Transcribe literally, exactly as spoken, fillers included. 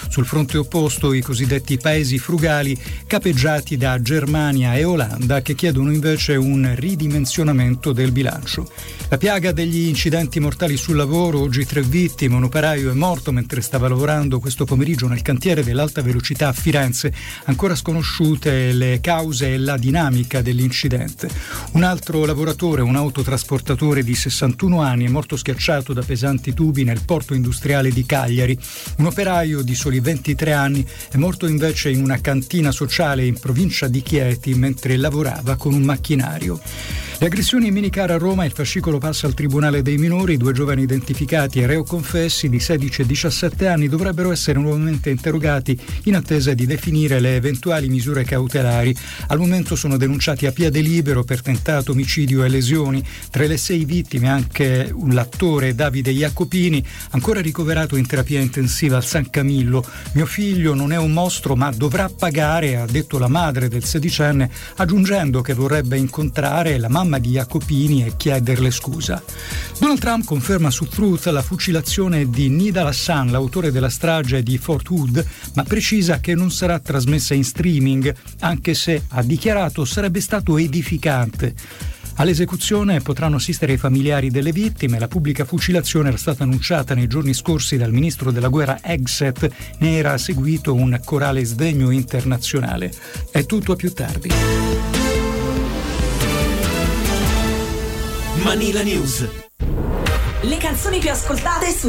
Sul fronte opposto i cosiddetti paesi frugali, capeggiati da Germania e Olanda, che chiedono invece un ridimensionamento del bilancio. La piaga degli incidenti mortali sul lavoro, oggi tre vittime, un operaio è morto mentre stava lavorando questo pomeriggio nel cantiere dell'alta velocità a Firenze, ancora sconosciute le cause e la dinamica dell'incidente. Un altro lavoratore, un autotrasportatore di sessantuno anni, è morto schiacciato da pesanti tubi nel porto industriale di Cagliari. Un operaio di soli ventitré anni è morto invece in una cantina sociale in provincia di Chieti mentre lavorava con un macchinario. Le aggressioni in minicar a Roma, il fascicolo passa al Tribunale dei minori, due giovani identificati e reo confessi di sedici e diciassette anni dovrebbero essere nuovamente interrogati in attesa di definire le eventuali misure cautelari. Al momento sono denunciati a piede libero per tentato omicidio e lesioni. Tra le sei vittime anche l'attore Davide Jacopini, ancora ricoverato in terapia intensiva al San Camillo. Mio figlio non è un mostro ma dovrà pagare, ha detto la madre del sedicenne, aggiungendo che vorrebbe incontrare la mamma di Jacopini e chiederle scusa. Donald Trump conferma su Truth la fucilazione di Nidal Hassan, l'autore della strage di Fort Hood, ma precisa che non sarà trasmessa in streaming, anche se, ha dichiarato, sarebbe stato edificante. All'esecuzione potranno assistere i familiari delle vittime. La pubblica fucilazione era stata annunciata nei giorni scorsi dal ministro della guerra Hegseth, ne era seguito un corale sdegno internazionale. È tutto, a più tardi. Manila News. Le canzoni più ascoltate su